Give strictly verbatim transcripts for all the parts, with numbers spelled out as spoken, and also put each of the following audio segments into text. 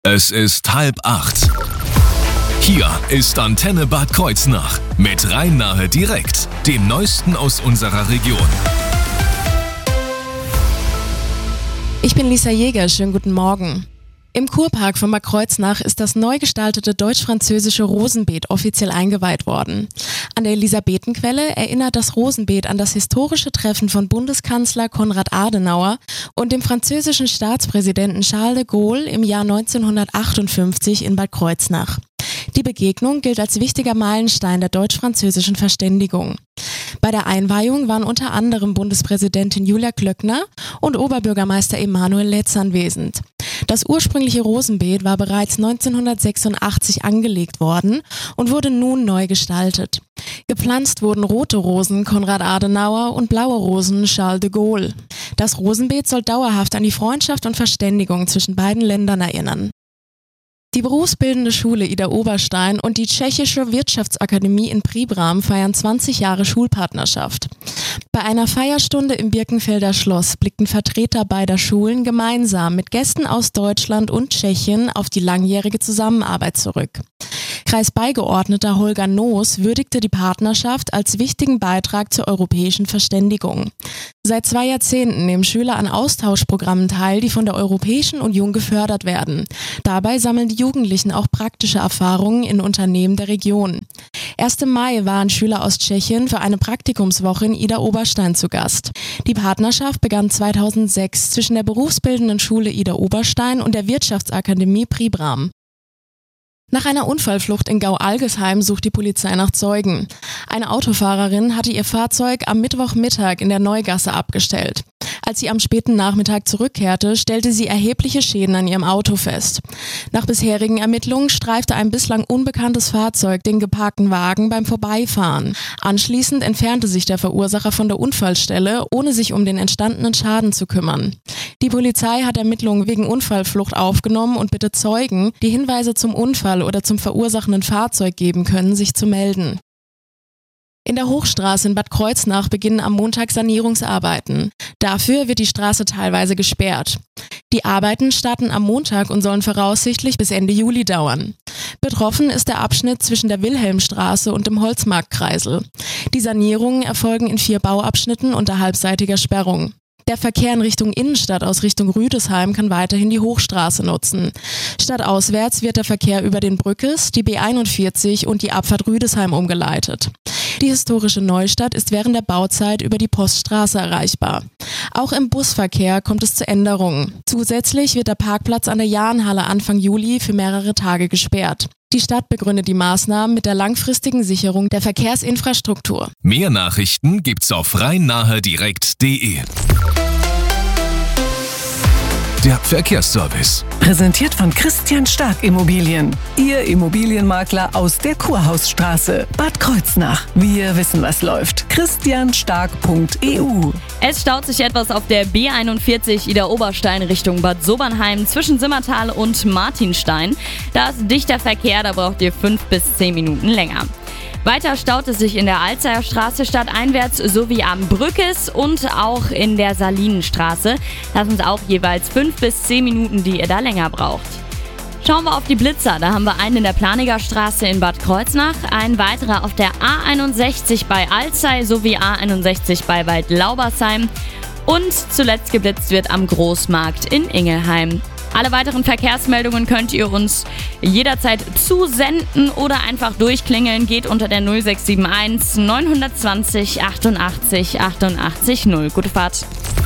Es ist halb acht. Hier ist Antenne Bad Kreuznach mit Rhein-Nahe direkt, dem Neuesten aus unserer Region. Ich bin Lisa Jäger, schönen guten Morgen. Im Kurpark von Bad Kreuznach ist das neu gestaltete deutsch-französische Rosenbeet offiziell eingeweiht worden. An der Elisabethenquelle erinnert das Rosenbeet an das historische Treffen von Bundeskanzler Konrad Adenauer und dem französischen Staatspräsidenten Charles de Gaulle im Jahr neunzehnhundertachtundfünfzig in Bad Kreuznach. Die Begegnung gilt als wichtiger Meilenstein der deutsch-französischen Verständigung. Bei der Einweihung waren unter anderem Bundespräsidentin Julia Klöckner und Oberbürgermeister Emanuel Letz anwesend. Das ursprüngliche Rosenbeet war bereits neunzehnhundertsechsundachtzig angelegt worden und wurde nun neu gestaltet. Gepflanzt wurden rote Rosen Konrad Adenauer und blaue Rosen Charles de Gaulle. Das Rosenbeet soll dauerhaft an die Freundschaft und Verständigung zwischen beiden Ländern erinnern. Die berufsbildende Schule Ida Oberstein und die Tschechische Wirtschaftsakademie in Příbram feiern zwanzig Jahre Schulpartnerschaft. Bei einer Feierstunde im Birkenfelder Schloss blickten Vertreter beider Schulen gemeinsam mit Gästen aus Deutschland und Tschechien auf die langjährige Zusammenarbeit zurück. Kreisbeigeordneter Holger Noos würdigte die Partnerschaft als wichtigen Beitrag zur europäischen Verständigung. Seit zwei Jahrzehnten nehmen Schüler an Austauschprogrammen teil, die von der Europäischen Union gefördert werden. Dabei sammeln die Jugendlichen auch praktische Erfahrungen in Unternehmen der Region. Erst im Mai waren Schüler aus Tschechien für eine Praktikumswoche in Ida Oberstein zu Gast. Die Partnerschaft begann zweitausendsechs zwischen der berufsbildenden Schule Ida Oberstein und der Wirtschaftsakademie Příbram. Nach einer Unfallflucht in Gau-Algesheim sucht die Polizei nach Zeugen. Eine Autofahrerin hatte ihr Fahrzeug am Mittwochmittag in der Neugasse abgestellt. Als sie am späten Nachmittag zurückkehrte, stellte sie erhebliche Schäden an ihrem Auto fest. Nach bisherigen Ermittlungen streifte ein bislang unbekanntes Fahrzeug den geparkten Wagen beim Vorbeifahren. Anschließend entfernte sich der Verursacher von der Unfallstelle, ohne sich um den entstandenen Schaden zu kümmern. Die Polizei hat Ermittlungen wegen Unfallflucht aufgenommen und bittet Zeugen, die Hinweise zum Unfall oder zum verursachenden Fahrzeug geben können, sich zu melden. In der Hochstraße in Bad Kreuznach beginnen am Montag Sanierungsarbeiten. Dafür wird die Straße teilweise gesperrt. Die Arbeiten starten am Montag und sollen voraussichtlich bis Ende Juli dauern. Betroffen ist der Abschnitt zwischen der Wilhelmstraße und dem Holzmarktkreisel. Die Sanierungen erfolgen in vier Bauabschnitten unter halbseitiger Sperrung. Der Verkehr in Richtung Innenstadt aus Richtung Rüdesheim kann weiterhin die Hochstraße nutzen. Stadtauswärts wird der Verkehr über den Brückes, die B einundvierzig und die Abfahrt Rüdesheim umgeleitet. Die historische Neustadt ist während der Bauzeit über die Poststraße erreichbar. Auch im Busverkehr kommt es zu Änderungen. Zusätzlich wird der Parkplatz an der Jahnhalle Anfang Juli für mehrere Tage gesperrt. Die Stadt begründet die Maßnahmen mit der langfristigen Sicherung der Verkehrsinfrastruktur. Mehr Nachrichten gibt's auf rhein-nahe direkt punkt de. Der Verkehrsservice. Präsentiert von Christian Stark Immobilien. Ihr Immobilienmakler aus der Kurhausstraße, Bad Kreuznach. Wir wissen, was läuft. christian stark punkt e u. Es staut sich etwas auf der B einundvierzig Ida Oberstein Richtung Bad Sobernheim zwischen Simmertal und Martinstein. Da ist dichter Verkehr, da braucht ihr fünf bis zehn Minuten länger. Weiter staut es sich in der Alzeyer Straße stadteinwärts sowie am Brückes und auch in der Salinenstraße. Das sind auch jeweils fünf bis zehn Minuten, die ihr da länger braucht. Schauen wir auf die Blitzer. Da haben wir einen in der Planiger Straße in Bad Kreuznach, ein weiterer auf der A einundsechzig bei Alzey sowie A einundsechzig bei Waldlaubersheim und zuletzt geblitzt wird am Großmarkt in Ingelheim. Alle weiteren Verkehrsmeldungen könnt ihr uns jederzeit zusenden oder einfach durchklingeln. Geht unter der null sechs sieben eins neun zwei null achtundachtzig achtundachtzig null. Gute Fahrt.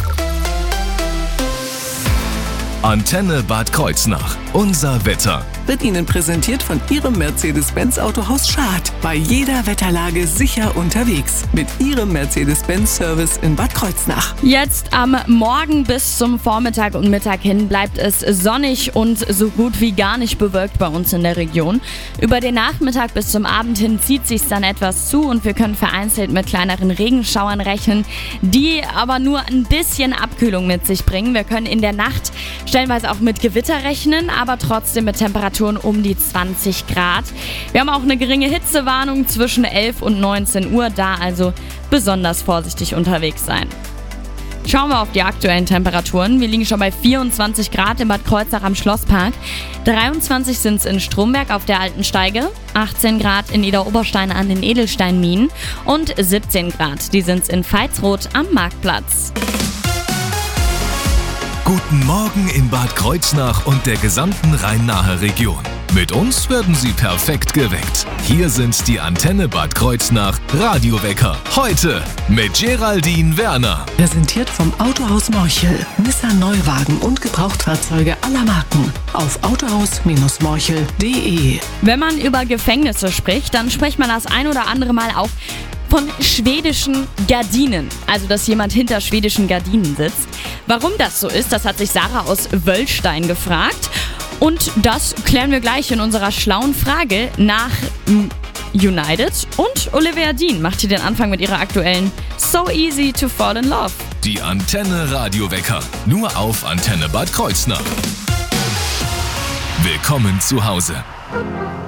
Antenne Bad Kreuznach. Unser Wetter. Wird Ihnen präsentiert von Ihrem Mercedes-Benz Autohaus Schad. Bei jeder Wetterlage sicher unterwegs. Mit Ihrem Mercedes-Benz-Service in Bad Kreuznach. Jetzt am Morgen bis zum Vormittag und Mittag hin bleibt es sonnig und so gut wie gar nicht bewölkt bei uns in der Region. Über den Nachmittag bis zum Abend hin zieht sich's dann etwas zu und wir können vereinzelt mit kleineren Regenschauern rechnen, die aber nur ein bisschen Abkühlung mit sich bringen. Wir können in der Nacht stellenweise auch mit Gewitter rechnen, aber trotzdem mit Temperaturen um die zwanzig Grad. Wir haben auch eine geringe Hitzewarnung zwischen elf und neunzehn Uhr, da also besonders vorsichtig unterwegs sein. Schauen wir auf die aktuellen Temperaturen. Wir liegen schon bei vierundzwanzig Grad in Bad Kreuznach am Schlosspark. dreiundzwanzig sind es in Stromberg auf der Alten Steige, achtzehn Grad in Idar-Oberstein an den Edelsteinminen und siebzehn Grad, die sind es in Veitsroth am Marktplatz. Guten Morgen in Bad Kreuznach und der gesamten Rhein-Nahe Region. Mit uns werden Sie perfekt geweckt. Hier sind die Antenne Bad Kreuznach Radiowecker. Heute mit Geraldine Werner. Präsentiert vom Autohaus Morchel. Nissan Neuwagen und Gebrauchtfahrzeuge aller Marken. Auf autohaus morchel punkt de. Wenn man über Gefängnisse spricht, dann spricht man das ein oder andere Mal auch von schwedischen Gardinen. Also, dass jemand hinter schwedischen Gardinen sitzt. Warum das so ist, das hat sich Sarah aus Wöllstein gefragt. Und das klären wir gleich in unserer schlauen Frage nach United. Und Olivia Dean macht hier den Anfang mit ihrer aktuellen So Easy to Fall in Love. Die Antenne Radiowecker. Nur auf Antenne Bad Kreuznach. Willkommen zu Hause.